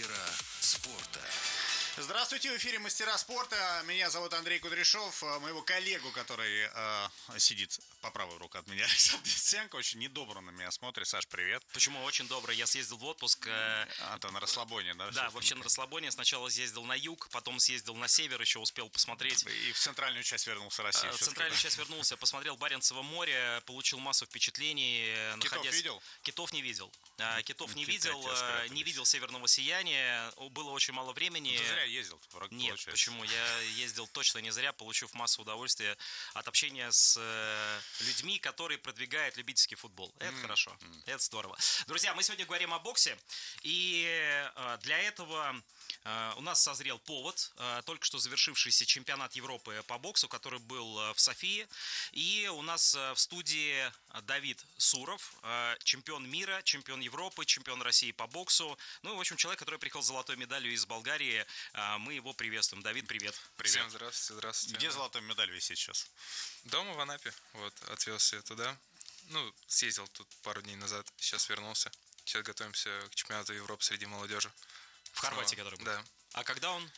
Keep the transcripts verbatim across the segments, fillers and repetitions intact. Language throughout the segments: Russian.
Мастера спорта. Здравствуйте, в эфире «Мастера спорта». Меня зовут Андрей Кудряшов. Моего коллегу, который э, сидит по правой руке от меня, Александр Десенко, очень недобро на меня смотрит. Саш, привет. Почему? Очень добро. Я съездил в отпуск. Э, а, ты на расслабоне, да? Да, вообще на расслабоне. Сначала съездил на юг, потом съездил на север, еще успел посмотреть. И в центральную часть вернулся России. В центральную часть вернулся, посмотрел Баренцево море, получил массу впечатлений. Китов находясь... видел? Китов не видел. Китов не Кита видел, не видел северного сияния. Было очень мало времени. Ты зря ездил. Нет, получается. Почему? Я ездил точно не зря, получив массу удовольствия от общения с э, людьми, которые продвигают любительский футбол. Это mm. хорошо, mm. это здорово. Друзья, мы сегодня говорим о боксе, и э, для этого э, у нас созрел повод, э, только что завершившийся чемпионат Европы по боксу, который был в Софии, и у нас в студии Давид Суров, э, чемпион мира, чемпион Европы, чемпион России по боксу, ну и, в общем, человек, который приехал с золотой медалью из Болгарии. э, мы его приветствуем. Давид, привет. Привет. Всем здравствуйте, здравствуйте. Где золотая медаль висит сейчас? Дома в Анапе, вот, отвез ее туда. Ну, съездил тут пару дней назад, сейчас вернулся. Сейчас готовимся к чемпионату Европы среди молодежи. В Хорватии, который был? Да. А когда он?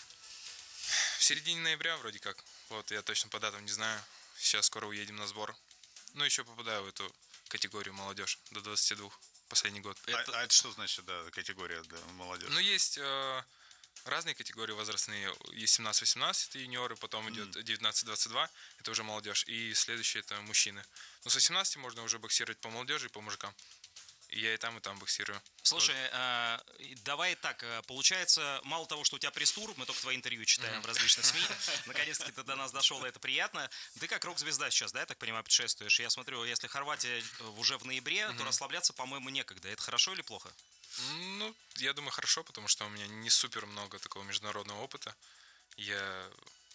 В середине ноября вроде как. Вот, я точно по датам не знаю. Сейчас скоро уедем на сбор. Ну, еще попадаю в эту категорию молодежь до двадцати двух, последний год. А это, а это что значит, да, категория для молодежи? Ну, есть... Э- Разные категории возрастные. Есть семнадцать-восемнадцать, это юниоры, потом идет девятнадцать-двадцать два, это уже молодежь. И следующие это мужчины. Но с восемнадцати можно уже боксировать по молодежи и по мужикам. И я и там, и там боксирую. Слушай, вот. э, давай так, получается, мало того, что у тебя пресс-тур, мы только твои интервью читаем mm-hmm. в различных СМИ, наконец-таки ты до нас дошел, и это приятно. Ты как рок-звезда сейчас, да, я так понимаю, путешествуешь. Я смотрю, если Хорватия уже в ноябре, mm-hmm. то расслабляться, по-моему, некогда. Это хорошо или плохо? Ну, я думаю, хорошо, потому что у меня не супер много такого международного опыта. Я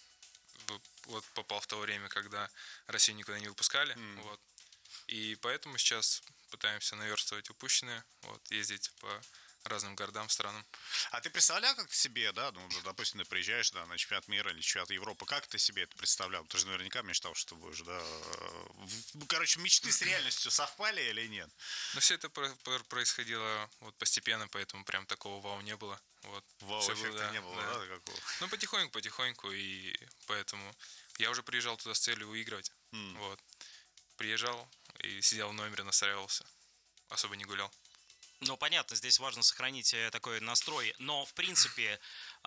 вот попал в то время, когда Россию никуда не выпускали, mm. вот. И поэтому сейчас пытаемся наверстывать упущенное, вот, ездить по разным городам, странам. А ты представлял, как себе, да, ну, допустим, ты приезжаешь, да, на чемпионат мира или чемпионат Европы, как ты себе это представлял? Ты же наверняка мечтал, что ты будешь, да, короче, мечты с реальностью совпали или нет? Ну, все это происходило вот постепенно, поэтому прям такого вау не было. Вот. Вау-эффекта да, не было, да, да какого? Ну, потихоньку, потихоньку, и поэтому я уже приезжал туда с целью выигрывать, mm. вот. Приезжал и сидел в номере, настраивался, особо не гулял. Ну, понятно, здесь важно сохранить такой настрой, но, в принципе,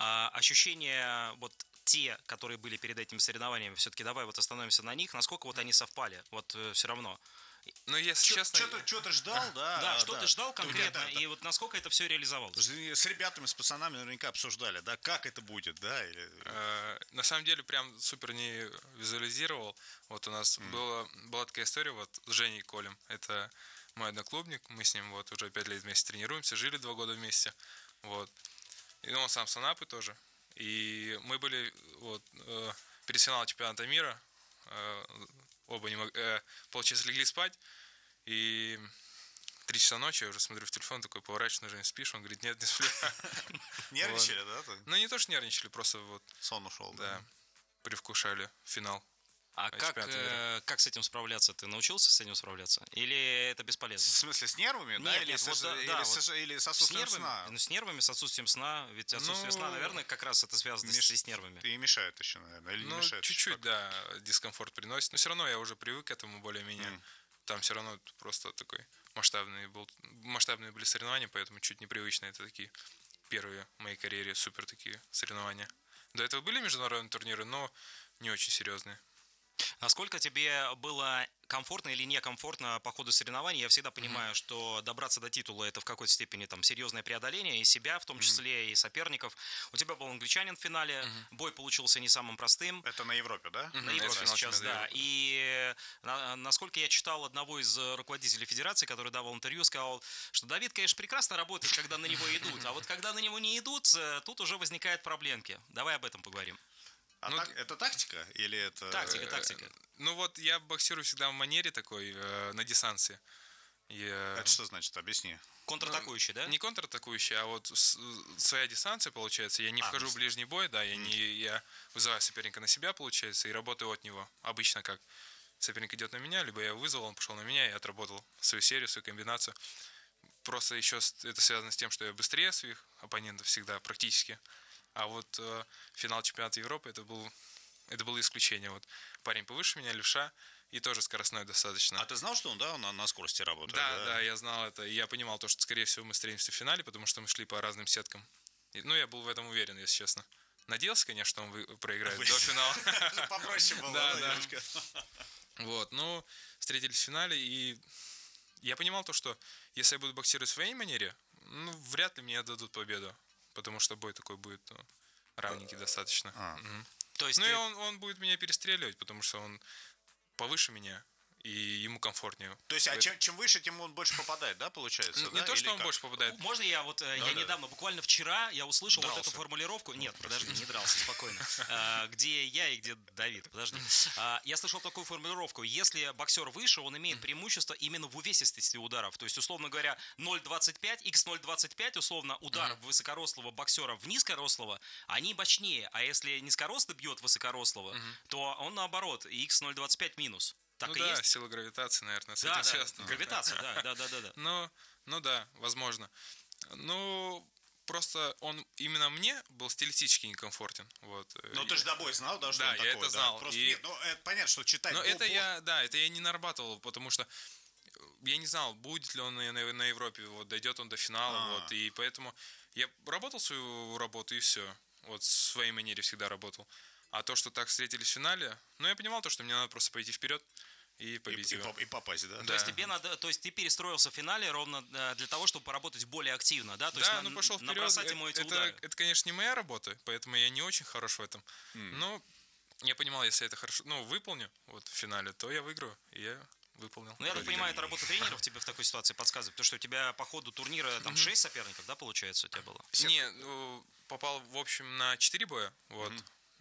ощущения вот те, которые были перед этими соревнованиями, все-таки давай вот остановимся на них, насколько вот они совпали, вот все равно. Ну, если Чё, честно... Что ты, что ты ждал, да? Да, что да. ты ждал конкретно, да, и вот насколько это все реализовалось? С ребятами, с пацанами наверняка обсуждали, да, как это будет, да? Или... Э, на самом деле, прям супер не визуализировал. Вот у нас mm. была, была такая история вот с Женей Колем, это... мой одноклубник, мы с ним вот уже пять лет вместе тренируемся, жили два года вместе, вот. И он сам с Анапы тоже. И мы были вот э, перед финалом чемпионата мира, э, оба не мог, э, получается легли спать, и три часа ночи я уже смотрю в телефон, такой поворачиваюсь, Женя, спишь? Он говорит, нет, не сплю. Нервничали, да? Ну не то, что нервничали, просто вот. Сон ушел, да. Привкушали финал. А как, э, как с этим справляться? Ты научился с этим справляться? Или это бесполезно? В смысле, с нервами? Нет, да? Или, нет, с, вот, или, да, с, вот или с отсутствием с нервами, сна? Ну, с нервами, с отсутствием сна. Ведь отсутствие ну, сна, наверное, как раз это связано меш... с, с нервами. И мешает еще, наверное, или ну, не мешает? чуть-чуть, да, дискомфорт приносит. Но все равно я уже привык к этому более-менее. Mm. Там все равно просто такой масштабный был, масштабные были соревнования, поэтому чуть непривычно. Это такие первые в моей карьере супер такие соревнования. До этого были международные турниры, но не очень серьезные. Насколько тебе было комфортно или некомфортно по ходу соревнований? Я всегда понимаю, mm-hmm. что добраться до титула – это в какой-то степени там серьезное преодоление и себя, в том числе, mm-hmm. и соперников. У тебя был англичанин в финале, mm-hmm. бой получился не самым простым. Это на Европе, да? На Европе mm-hmm. сейчас, да. И на, насколько я читал одного из руководителей федерации, который давал интервью, сказал, что Давид, конечно, прекрасно работает, когда на него идут, а вот когда на него не идут, тут уже возникают проблемки. Давай об этом поговорим. А ну, так, это тактика или это... Тактика, тактика. Ну вот я боксирую всегда в манере такой, э, на дистанции. Я... Это что значит? Объясни. Контратакующий, ну, да? Не контратакующий, а вот с, своя дистанция, получается. Я не а, вхожу в ближний бой, да, я, не, я вызываю соперника на себя, получается, и работаю от него. Обычно как? Соперник идет на меня, либо я его вызвал, он пошел на меня и отработал свою серию, свою комбинацию. просто еще это связано с тем, что я быстрее своих оппонентов всегда, практически. А вот э, финал чемпионата Европы, это был, это было исключение. Вот парень повыше меня, левша, и тоже скоростной достаточно. А ты знал, что он, да, он на, на скорости работает? Да, да, да, я знал это. И я понимал то, что, скорее всего, мы встретимся в финале, потому что мы шли по разным сеткам. И, ну, я был в этом уверен, если честно. Надеялся, конечно, что он вы- проиграет Вы- до финала. Попроще было, Да, да, да. немножко? Вот, ну, встретились в финале, и я понимал то, что если я буду боксировать в своей манере, ну, вряд ли мне отдадут победу, потому что бой такой будет ну, равненький достаточно. А. Мгм. То есть Ну, ты- и он, он будет меня перестреливать, потому что он повыше меня, и ему комфортнее. То есть, а Поэт- чем, чем выше, тем он больше попадает, да, получается? Ну, да? не то, Или что он как? больше попадает. Можно я вот, э, я да. недавно, буквально вчера, я услышал вот Дрался. эту формулировку. Нет, подожди, не дрался, спокойно. А, Где я и где Давид, подожди. А, Я слышал такую формулировку. Если боксер выше, он имеет преимущество именно в увесистости ударов. То есть, условно говоря, ноль двадцать пять, икс ноль двадцать пять, условно, удар высокорослого боксера в низкорослого, они мощнее. А если низкорослый бьет высокорослого, то он наоборот, икс ноль двадцать пять минус. Так Ну и да, есть? сила гравитации, наверное, с Да, этим да, связано. гравитация, да, да, да, да, да. Ну, ну да, возможно. Ну, просто он именно мне был стилистически некомфортен. Вот. Ну, ты же до боя знал, да, что Да, он я такой, это да? знал. Просто И- нет, ну, это понятно, что читать Но бо- это бо- я, да, это я не нарабатывал, потому что я не знал, будет ли он на, на- на Европе, вот, дойдет он до финала, А. вот, и поэтому я работал свою работу, и все. Вот, в своей манере всегда работал. А то, что так встретились в финале, ну, я понимал то, что мне надо просто пойти вперед и и, победить и его. поп- и попасть, да? То Да. есть тебе надо, то есть ты перестроился в финале ровно э, для того, чтобы поработать более активно, да? То есть Да, на- ну пошел вперед. набросать ему эти это, удары. это, конечно, не моя работа, поэтому я не очень хорош в этом. Но я понимал, если я это хорошо, ну, выполню вот в финале, то я выиграю. И я выполнил. Ну, я так Вроде понимаю, как. это работа тренеров тебе в такой ситуации подсказывает, потому что у тебя по ходу турнира там шесть соперников, да, получается, у тебя было? Не, ну, попал, в общем, на четыре боя. Вот.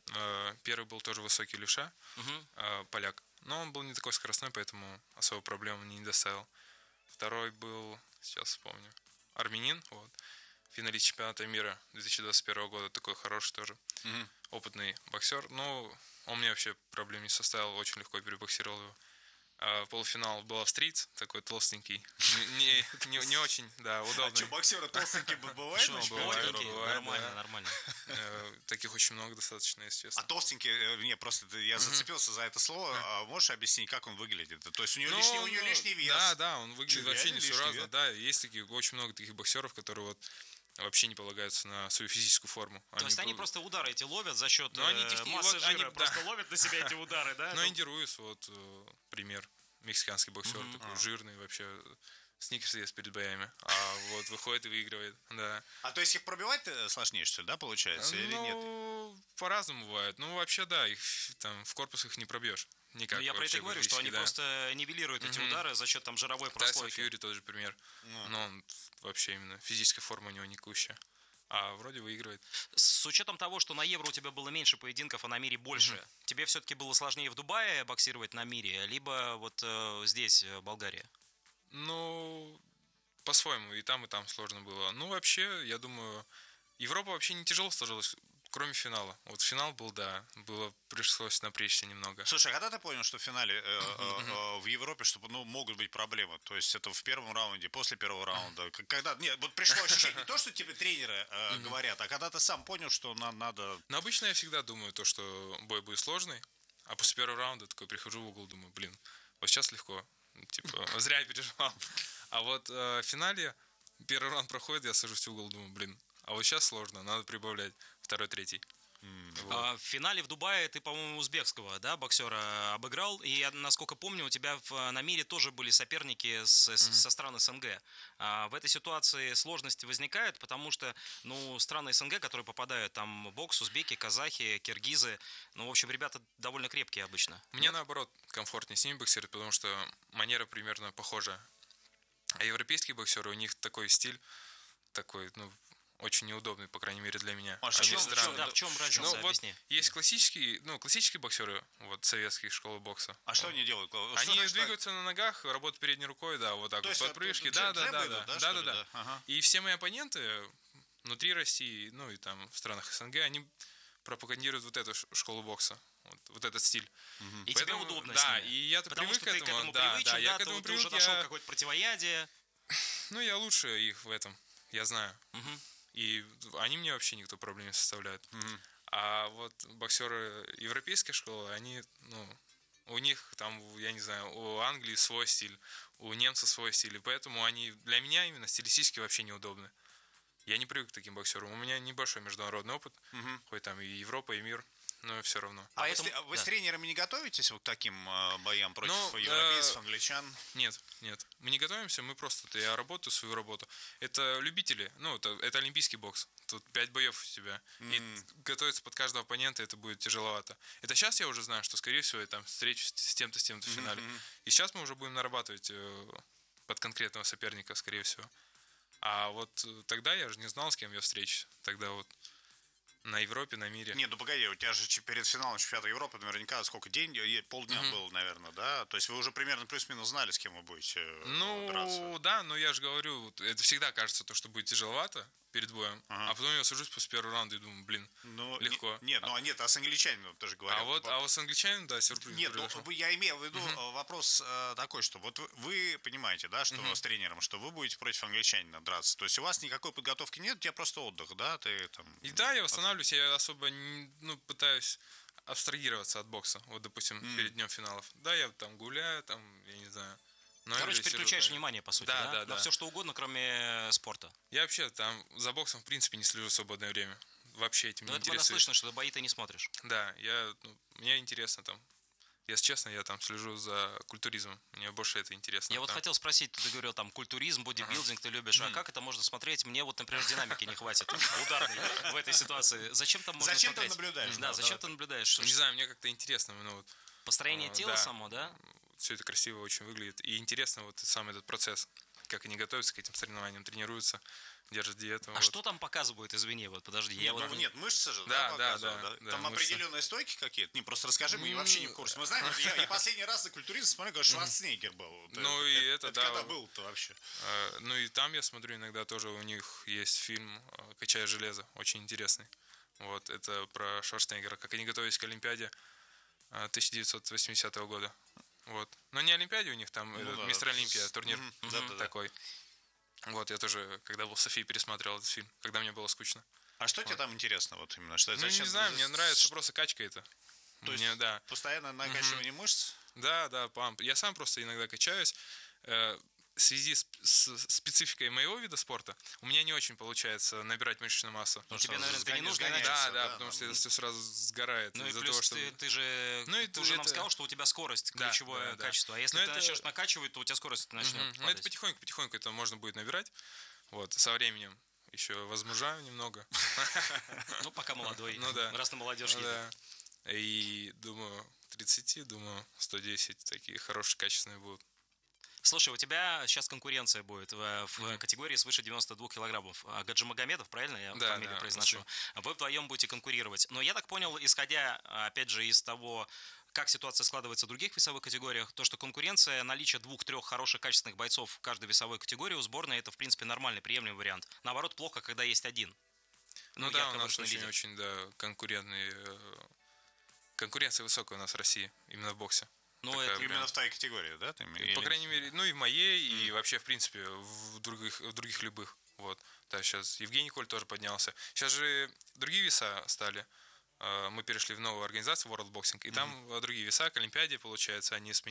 Э, Первый был тоже высокий левша, Мгм. э, поляк. Но он был не такой скоростной, поэтому особо проблем мне не доставил. Второй был, сейчас вспомню, армянин. Вот. Финалист чемпионата мира две тысячи двадцать первого года. Такой хороший тоже. Мгм. Опытный боксер. Ну, он мне вообще проблем не составил. Очень легко перебоксировал его. А в полуфинал был австриец, такой толстенький. Не, не, не очень, да, А удобный. что, боксеры толстенькие б- бывают? Что, на бывает, чемпионате плотненький? Европы? бывает, Нормально, да. нормально. Э, Таких очень много достаточно, если А честно. толстенький, э, не, просто ты- я зацепился за это слово. А можешь объяснить, как он выглядит? То есть у него, Ну, лишний, у него ну, лишний вес. Да, да, он выглядит Чё, вообще реально лишний несуразно. вес? Да, есть такие, очень много таких боксеров, которые вот вообще не полагаются на свою физическую форму. То есть они пол- просто удары эти ловят за счет Ну, они э, техни- массы вот они, жира, да. просто ловят на себя эти удары, да? Ну, Ну, Энди Руис, вот э, пример. Мексиканский боксер, такой жирный вообще. Сникерс ест перед боями. А вот выходит и выигрывает, да. А то есть их пробивать э, сложнее, что ли, да, получается, или нет? Ну, по-разному бывает. Ну, вообще, да, их там в корпус их не пробьешь. Никак Ну, я про это вообще и говорю, что они практически, да. просто нивелируют эти Мгм. удары за счет там жировой Тайсон прослойки. Фьюри тот же пример. Ну. Но он вообще именно физическая форма у него никущая. А вроде выигрывает. С учетом того, что на Евро у тебя было меньше поединков, а на Мире больше, тебе все-таки было сложнее в Дубае боксировать на Мире, либо вот э, здесь, э, Болгария? Ну, по-своему, и там, и там сложно было. Ну, вообще, я думаю, Европа вообще не тяжело сложилась, кроме финала. Вот финал был, да, было, пришлось напрячься немного. Слушай, а когда ты понял, что в финале э, э, э, в Европе, что ну, могут быть проблемы? То есть это в первом раунде, после первого раунда? К- Когда, нет, вот пришло ощущение, не то, что тебе тренеры э, говорят, а когда ты сам понял, что на- надо... Но обычно я всегда думаю, то, что бой будет сложный, а после первого раунда такой прихожу в угол, думаю, блин, вот сейчас легко. Типа, зря я переживал. А вот э, в финале первый раунд проходит, я сажусь в угол, думаю, блин, а вот сейчас сложно, надо прибавлять второй, третий. Вот. А в финале в Дубае ты, по-моему, узбекского, да, боксера обыграл. И, я, насколько помню, у тебя в, на Мире тоже были соперники с, с- со стран СНГ. А в этой ситуации сложности возникают, потому что, ну, страны СНГ, которые попадают, там, бокс, узбеки, казахи, киргизы, ну, в общем, ребята довольно крепкие обычно. Мне, наоборот, комфортнее с ними боксировать, потому что манера примерно похожа. А европейские боксеры, у них такой стиль, такой, ну, очень неудобный, по крайней мере, для меня. А В что Они чем, странно. в чем- странные. да, в чем разница, Ну, вот объясни. есть классические, ну, классические боксеры, вот, советские школы бокса. А что они делают? Что Они значит так? двигаются на ногах, работают передней рукой, да, вот так То вот, есть подпрыжки, это да, да, джебы да, идут, да, да, да, что да, ли, да. да? Ага. И все мои оппоненты внутри России, ну и там в странах СНГ, они пропагандируют вот эту ш- школу бокса, вот, вот этот стиль. И Поэтому, тебе удобно да, с ними. и я-то Потому привык что к ты этому, к этому да, привычен, да, я да, к ты, этому ты привык, уже нашел я- какое-то противоядие. Ну, я лучше их в этом, я знаю. Мгм. И они мне вообще никто проблем не составляет. Мгм. А вот боксеры европейской школы, они, ну, у них там, я не знаю, у Англии свой стиль, у немцев свой стиль, и поэтому они для меня именно стилистически вообще неудобны. Я не привык к таким боксерам. У меня небольшой международный опыт, Мгм. хоть там и Европа, и мир, но все равно. А вы с- Поэтому- а вы с да. тренерами не готовитесь вот к таким э, боям против Ну, европейцев, э, англичан? Нет, нет. Мы не готовимся, мы просто, я работаю свою работу. Это любители, ну, это, это олимпийский бокс. Тут пять боев у тебя. И М. готовиться под каждого оппонента, это будет тяжеловато. Это сейчас я уже знаю, что, скорее всего, я там встречусь с тем-то, с тем-то в финале. Мгм. И сейчас мы уже будем нарабатывать э, под конкретного соперника, скорее всего. А вот э, тогда я же не знал, с кем я встречусь. Тогда вот на Европе, на мире. Не, ну погоди, у тебя же ч- перед финалом чемпионата Европы наверняка сколько, день, э, полдня Мгм. было, наверное, да? То есть вы уже примерно плюс-минус знали, с кем вы будете э, Ну, драться? да, но я же говорю, вот это всегда кажется, то, что будет тяжеловато перед боем, Ага. а потом я сажусь после первого раунда и думаю, блин, Ну, легко. не- нет, ну а нет, а с англичанином ты же говорил. а вот, Типа, а вот с англичанином, да, сюрприз Нет, ну, произошел. вы- я имею в виду э, вопрос э, такой, что вот вы, вы понимаете, да, что с тренером, что вы будете против англичанина драться. То есть у вас никакой подготовки нет, у тебя просто отдых, да? Ты там. И да, я восстанавливаюсь, я особо не- ну, пытаюсь абстрагироваться от бокса, вот, допустим, М. перед днем финалов. Да, я там гуляю, там, я не знаю. но Короче, или сижу переключаешь там. внимание, по сути, Да, да? да, На да. все что угодно, кроме э, спорта. Я вообще там за боксом, в принципе, не слежу в свободное время. Вообще этим Но не это было интересуюсь. слышно, что бои ты не смотришь. Да, я, ну, мне интересно там. Если честно, я там слежу за культуризмом. Мне больше это интересно. Я вот там. хотел спросить, ты говорил, там, культуризм, бодибилдинг ты любишь, а как это можно смотреть? Мне вот, например, динамики не хватит ударной в этой ситуации. Зачем там можно Зачем ты смотреть? наблюдаешь? Да, Да, зачем давай ты наблюдаешь? Не знаю, мне как-то интересно, ну вот Построение А, тела да. само, да? все это красиво очень выглядит. И интересно вот сам этот процесс, как они готовятся к этим соревнованиям, тренируются, держат диету. А вот. что там показывают, извини, вот подожди. Нет, я ну, вот... нет, мышцы же, Да, да, да, показывают, да, да? да, Там мышцы. определенные стойки какие-то? Не, просто расскажи, мы Ну, вообще не в курсе. Мы знаем, вот я, я последний раз на культуризм смотрю, когда Шварценеггер был. Вот, Ну, э, и это, да, когда вот. был-то вообще? А, ну и там я смотрю иногда тоже у них есть фильм а, «Качая железо», очень интересный. Вот, это про Шварценеггера, как они готовились к Олимпиаде а, тысяча девятьсот восьмидесятого года. Вот. Но не Олимпиаде у них, там Ну этот да, Мистер с- Олимпия, турнир Мгм, да-да-да. такой. Вот, я тоже, когда был в Софии, пересматривал этот фильм, когда мне было скучно. А что тебе там интересно, вот именно? Что, Ну, зачем- не знаю, мне за- нравится просто качка это. То есть Мне, да. постоянно накачивание мышц? Да, да, памп. Я сам просто иногда качаюсь. Э, В связи с, с спецификой моего вида спорта у меня не очень получается набирать мышечную массу. Потому тебе, что наверное, это не сгоня- нужно, сгоняешься, Да, да, да, потому там. что это все сразу сгорает. Ну и из-за плюс того, что... ты, ты же, Ну и ты уже нам это- сказал, что у тебя скорость Да, ключевое да, да. качество. А если Но ты это- начнешь накачивать, то у тебя скорость начнет Мгм. Ну, это падать. потихоньку, потихоньку это можно будет набирать. Вот, со временем еще возмужаю немного. Ну, пока молодой, Ну да. раз на молодежь едет. Да. И думаю, к тридцати, думаю, сто десять такие хорошие, качественные будут. Слушай, у тебя сейчас конкуренция будет в, в Мгм. категории свыше девяноста двух килограммов. А Гаджимагомедов, правильно я Да, фамилию да, произношу? Вы вдвоем будете конкурировать. Но я так понял, исходя, опять же, из того, как ситуация складывается в других весовых категориях, то, что конкуренция, наличие двух-трех хороших, качественных бойцов в каждой весовой категории у сборной, это, в принципе, нормальный, приемлемый вариант. Наоборот, плохо, когда есть один. Ну, да, ярко у нас выраженный лидер. очень-очень, да, конкурентные... э, Конкуренция высокая у нас в России, именно в боксе. Ну, Такая это прям- Именно в твоей категории, да? Ты, По или- крайней мере, ну и в моей, и вообще, в принципе, в других, в других любых. Вот. Да, сейчас Евгений Коль тоже поднялся. Сейчас же другие веса стали. Э, Мы перешли в новую организацию World Boxing, и там э, другие веса к Олимпиаде, получается, они сменились.